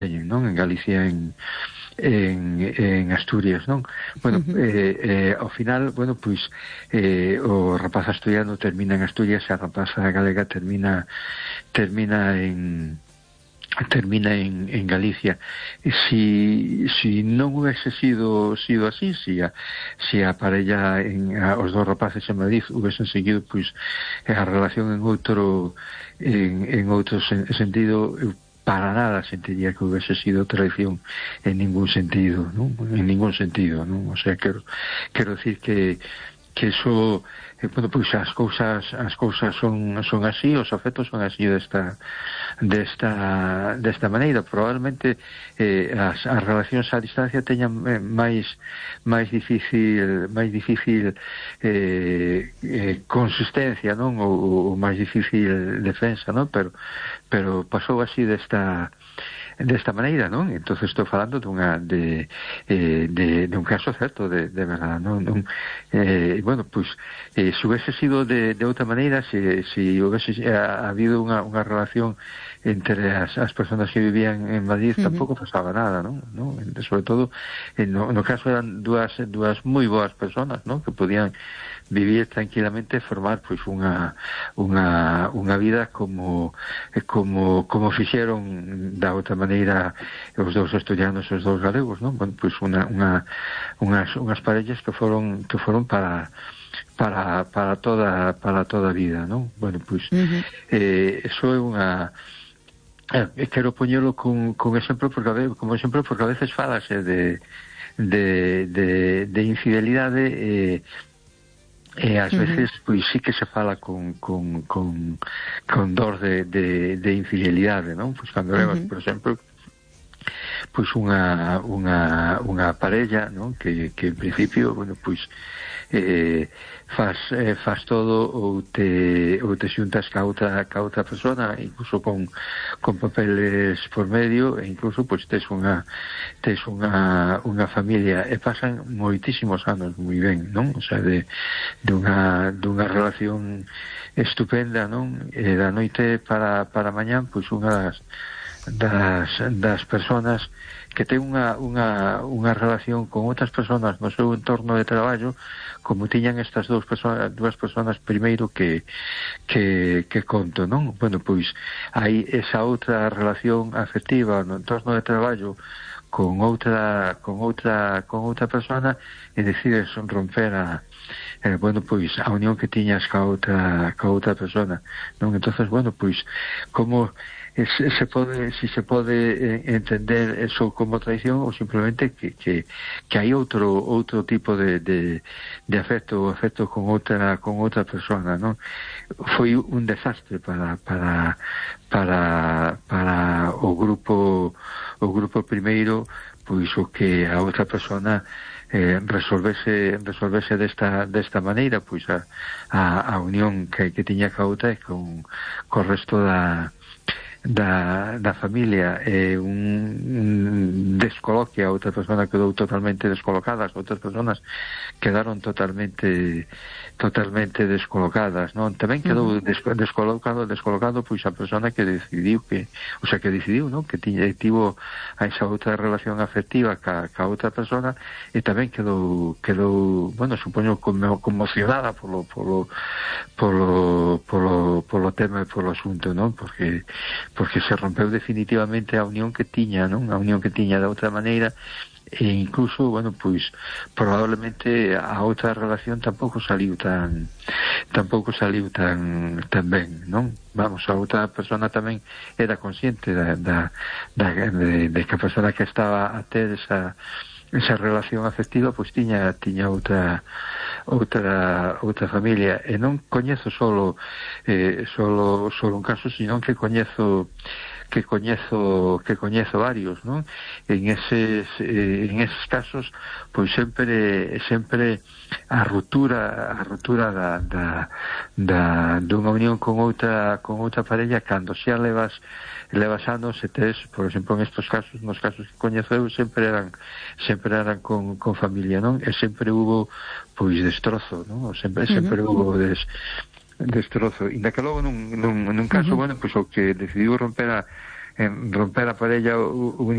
non? En Galicia, en Asturias, non? Bueno, ao final, bueno, pois o rapaz asturiano termina en Asturias e a rapaza galega termina en Galicia. Si non hubiese sido así, si a parella os dos rapaces en Madrid hubiesen seguido pois a relación en outro sentido, para nada sentiría que hubiese sido traición en ningún sentido, ¿no? En ningún sentido, ¿no? O sea, quero decir que eso, bueno, pois as cousas son así, os afectos son así desta maneira. Probablemente as relacións a distancia teñan máis difícil consistencia, non? Ou máis difícil defensa, non? Pero pasou así desta maneira, non? Entonces estou falando dun caso certo de verdade, non? Bueno, pois se hubiese sido de outra maneira, se hubiese habido unha relación entre as persoas que vivían en Madrid, tampouco pasaba nada, non? Sobre todo no caso eran dúas moi boas persoas, non? Que podían vivir tranquilamente e formar pois unha vida como fixeron da outra maneira os dous asturianos e os dous galegos, non? Bueno, pois unhas parellas que foron para toda a vida, non? Bueno, pois eso é unha quero poñelo con exemplo porque a veces falase de infidelidade e ás veces pois sí que se fala con dor de infidelidade, non? Pois cando levas, por exemplo, pois unha parella, non? Que en principio, bueno, pois faz todo ou te xuntas ca outra persona, incluso con papeles por medio, e incluso pois tes unha familia, e pasan moitísimos anos moi ben, non? O sea, dunha relación estupenda, non? E da noite para mañán, pois unha das personas que ten unha relación con outras persoas no seu entorno de traballo, como tiñan estas dúas persoas primeiro que conto, non? Bueno, pois hai esa outra relación afectiva no entorno de traballo con outra persona, e decides romper bueno, pois a unión que tiñas ca outra persona, non? Entonces, bueno, pois como se pode entender eso como traición, ou simplemente que hai outro tipo de afecto con outra persona, non? Foi un desastre para o grupo primeiro, pois o que a outra persona resolvese desta maneira, pois a unión que tiña ca outra con o resto da familia, un descoloque, a outra persona quedou totalmente descolocada, as outras persoas quedaron totalmente descolocadas, non? Tamén quedou descolocado pois a persona que decidiu non? Que tivo a esa outra relación afectiva ca outra persona, e tamén quedou bueno, supoño conmocionada polo tema e polo asunto, non? Porque se rompeu definitivamente a unión que tiña, non? A unión que tiña de outra maneira, e incluso, bueno, pois probablemente a outra relación tampouco saliu tan ben, non? Vamos, a outra persona tamén era consciente de que a persona que estaba a ter esa relación afectiva pois tiña outra familia, e non coñezo solo un caso, sino que coñezo varios, non? En eses casos, pois sempre a ruptura dunha unión con outra parella, cando xa levas anos e tes, por exemplo, en estos casos, nos casos que coñezo eu, sempre eran con familia, non? E sempre hubo pois destrozo, non? Sempre hubo destrozo. Inda que logo nun caso, bueno, pois o que decidiu romper a parella